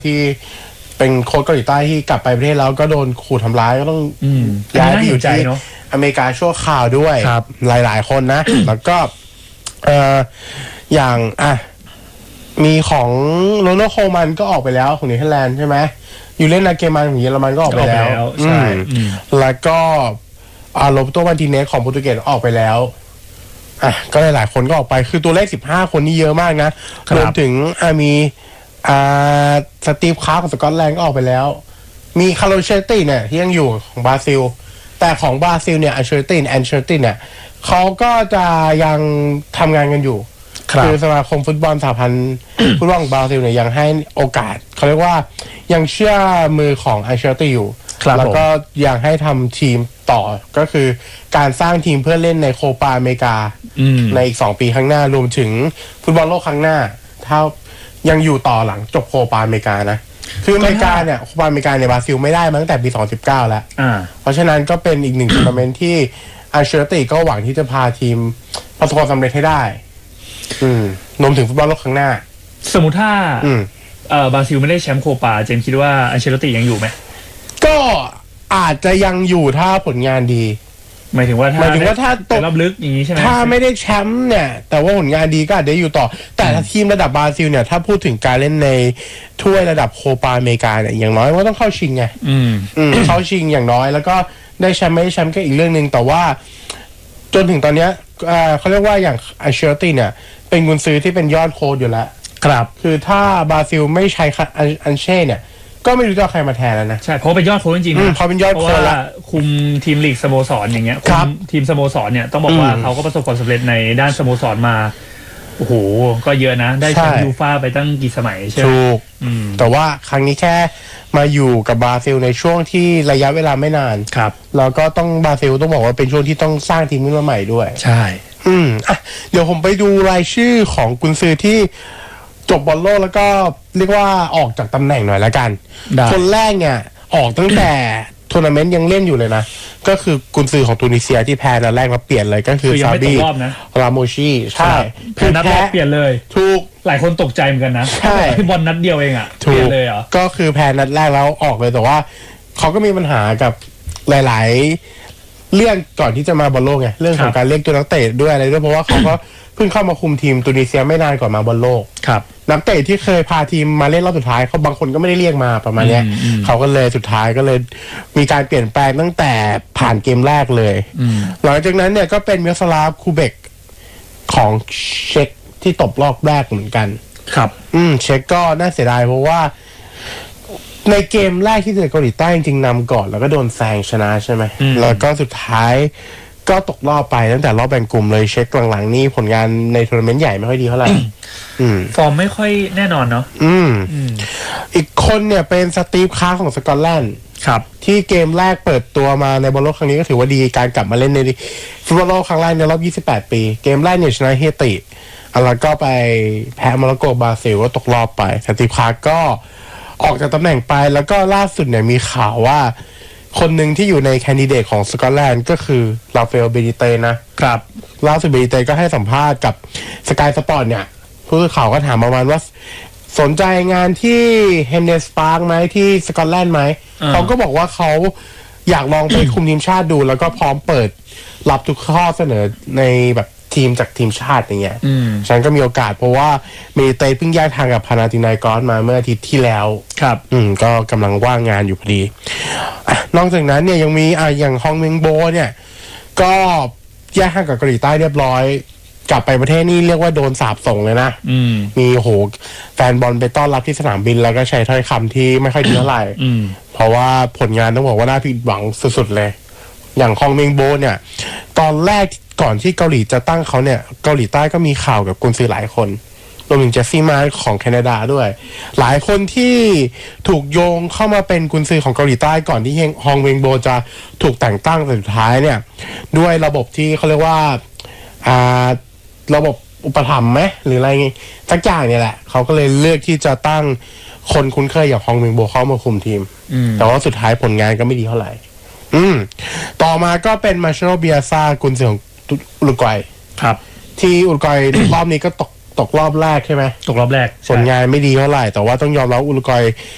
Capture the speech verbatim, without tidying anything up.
ที่เป็นโค้ชเกาหลีใต้ที่กลับไปประเทศแล้วก็โดนขู่ทำร้ายก็ต้องย้ายไปอยู่ที่อเมริกาชั่วคราวด้วยหลายๆคนนะ แล้วก็เอ่ออย่างอ่ะมีของโรนัลโดโคมันก็ออกไปแล้วของเนเธอร์แลนด์ใช่ไหมอยู่เล่นนาเกมันของเยอรมันก็ออกไปแล้วใช่แล้วก็อาโรเบโตมาร์ติเนสของโปรตุเกสออกไปแล้วอ่ะก็หลายๆคนก็ออกไปคือตัวเลขสิบห้าคนนี่เยอะมากนะรวมถึงอ่ะมีอ่าสตีฟคาร์ของสกอตแลนด์ก็ออกไปแล้วมีคาร์โลเชตตี้เนี่ยที่ยังอยู่ของบราซิลแต่ของบราซิลเนี่ยอันเชอร์ตินแอนเชอร์ตินเนี่ยเขาก็จะยังทำงานกันอยู่คือสมาคมฟุตบอลสหพันธ์ฟุตบอลของบราซิลเนี่ยยังให้โอกาสเขาเรียกว่ายังเชื่อมือของอันเชอร์ติอยู่แล้วก็ยังให้ทำทีมต่อก็คือการสร้างทีมเพื่อเล่นในโคปาอเมริกาในอีกสองปีข้างหน้ารวมถึงฟุตบอลโลกครั้งหน้าถ้ายังอยู่ต่อหลังจบโคปาอเมริกานะคืออเมริกาเนี่ยโคปาอเมริกาในบราซิลไม่ได้มาตั้งแต่ปีสองพันสิบเก้าแล้วเพราะฉะนั้นก็เป็นอีกหนึ่งทัวร์นาเมนต์ที่อันเชอร์ติก็หวังที่จะพาทีมประสบความสำเร็จให้ได้อืมรวมถึงฟุตบอลโลกครั้งหน้าสมมุติถ้าเอ่อบราซิลไม่ได้แชมป์โคปาเจมคิดว่าอันเชลติยังอยู่ไหมก็อาจจะยังอยู่ถ้าผลงานดีหมายถึงว่าถ้าหมายถึงว่าถ้าตกรอบลึกอย่างนี้ใช่ไหมถ้าไม่ได้แชมป์เนี่ยแต่ว่าผลงานดีก็อาจจะอยู่ต่อแต่ถ้าทีมระดับบราซิลเนี่ยถ้าพูดถึงการเล่นในถ้วยระดับโคปาอเมริกาเนี่ยอย่างน้อยก็ต้องเข้าชิงไงอืมอืมเข้าชิงอย่างน้อยแล้วก็ได้แชมป์ไม่ได้แชมป์ก็อีกเรื่องนึงแต่ว่าจนถึงตอนเนี้ยเอ่อเขาเรียกว่าอย่างอันเชอร์ติเนี่ยเป็นกุนซือที่เป็นยอดโค้ชอยู่แล้วครับคือถ้าบราซิลไม่ใช้อันเช่เนี่ยก็ไม่รู้จะใครมาแทนแล้วนะใช่เพราะเป็นยอดโค้ชจริงๆนะเพราะเป็นยอดโค้ชละคุมทีมลีกสโมสรอย่างเงี้ยคุมทีมสโมสรเนี่ยต้องบอกว่าเขาก็ประสบความสำเร็จในด้านสโมสรมาโอ้โหก็เยอะนะได้แชมป์ยูฟ่าไปตั้งกี่สมัยใช่ไหมถูกแต่ว่าครั้งนี้แค่มาอยู่กับบราซิลในช่วงที่ระยะเวลาไม่นานครับแล้วก็ต้องบราซิลต้องบอกว่าเป็นช่วงที่ต้องสร้างทีมขึ้นมาใหม่ด้วยใช่อืมอ่ะเดี๋ยวผมไปดูรายชื่อของกุนซือที่จบบอลโลกแล้วก็เรียกว่าออกจากตำแหน่งหน่อยละกันคนแรกเนี่ยออกตั้งแต่ทัวร์นาเมนต์ยังเล่นอยู่เลยนะก็คือกุนซือของตูนิเซียที่แพ้นัดแรกแล้วเปลี่ยนเลยก็คือซาบีราโมชีใช่แพ้นัดแรกเปลี่ยนเลยถูกหลายคนตกใจเหมือนกันนะใช่บอลนัดเดียวเองอ่ะเปลี่ยนเลยเหรอก็คือแพ้นัดแรกแล้วออกเลยแต่ว่าเขาก็มีปัญหากับหลายๆเรื่องก่อนที่จะมาบอลโลกไงเรื่องของการเรียกตัวนักเตะด้วยอะไรด้วยเพราะว่าเขาก็เพิ่งเข้ามาคุมทีมตูนิเซียไม่นานก่อนมาบอลโลกครับนักเตะที่เคยพาทีมมาเล่นรอบสุดท้ายเขาบางคนก็ไม่ได้เรียกมาประมาณนี้เขาก็เลยสุดท้ายก็เลยมีการเปลี่ยนแปลงตั้งแต่ผ่านเกมแรกเลยหลังจากนั้นเนี่ยก็เป็นเมสลาฟคูเบกของเช็กที่ตกรอบแรกเหมือนกันครับอืมเช็กก็น่าเสียดายเพราะว่าในเกมแรกที่เจอเกาหลีใต้จริงๆนำก่อนแล้วก็โดนแซงชนะใช่ไหมแล้วก็สุดท้ายก็ตกรอบไปตั้งแต่รอบแบ่งกลุ่มเลยเช็คหลังๆนี่ผลงานในทัวร์นาเมนต์ใหญ่ไม่ค่อยดีเท่าไหร่ฟอร์มไม่ค่อยแน่นอนเนาะอืมอีกคนเนี่ยเป็นสตีฟคาร์ของสกอตแลนด์ครับที่เกมแรกเปิดตัวมาในบอลโลกครั้งนี้ก็ถือว่าดีการกลับมาเล่นในฟุตบอลโลกครั้งแรกในรอบยี่สิบแปดปีเกมแรกเนี่ยชนะเฮติแล้วก็ไปแพ้โมร็อกโกบราซิลก็ตกรอบไปสตีฟคาร์ก็ออกจากตำแหน่งไปแล้วก็ล่าสุดเนี่ยมีข่าวว่าคนหนึ่งที่อยู่ในแคนดิเดตของสกอตแลนด์ก็คือราฟาเอลเบนิเตนะครับล่าสุดเบนิเตก็ให้สัมภาษณ์กับสกายสปอร์ตเนี่ยผู้สื่อข่าวก็ถามประมาณว่าสนใจงานที่เฮนเนสปาร์กไหมที่สกอตแลนด์ไหมเขาก็บอกว่าเขาอยากลองไปคุมทีมชาติดูแล้วก็พร้อมเปิดรับทุกข้อเสนอในแบบทีมจากทีมชาติอย่างเงี้ยฉันก็มีโอกาสเพราะว่าเมเตเพิ่งแยกทางกับพานาตินายกอสมาเมื่ออาทิตย์ที่แล้วครับอืมก็กำลังว่างงานอยู่พอดีนอกจากนั้นเนี่ยยังมีอ่ะอย่างฮองเมงโบเนี่ยก็แยกทางกับเกาหลีใต้เรียบร้อยกลับไปประเทศนี่เรียกว่าโดนสาปส่งเลยนะมีโหแฟนบอลไปต้อนรับที่สนามบินแล้วก็ใช้ถ้อยคำที่ไม่ค่อยดีเท่าไหร่เพราะว่าผลงานต้องบอกว่าน่าผิดหวังสุดๆเลยอย่างฮองเมงโบเนี่ยตอนแรกก่อนที่เกาหลีจะตั้งเขาเนี่ยเกาหลีใต้ก็มีข่าวกับกุนซือหลายคนรวมถึงเจสซี่มาของแคนาดาด้วยหลายคนที่ถูกโยงเข้ามาเป็นกุนซือของเกาหลีใต้ก่อนที่ฮองเมงโบจะถูกแต่งตั้งแต่สุดท้ายเนี่ยด้วยระบบที่เขาเรียกว่าอ่าระบบอุปถัมภ์ไหมหรืออะไรสักอย่างเนี่ยแหละเขาก็เลยเลือกที่จะตั้งคนคุ้นเคยอย่างฮองเมงโบเข้ามาคุมทีมแต่ว่าสุดท้ายผลงานก็ไม่ดีเท่าไหร่อืมต่อมาก็เป็นมาเชโรเบียซากุนซือของอุรุกวัยครับที่อุรุกวัย รอบนี้ก็ตกตกรอบแรกใช่ไหมตกรอบแรกผลงานไม่ดีเท่าไหร่แต่ว่าต้องยอมรับอุรุกวัย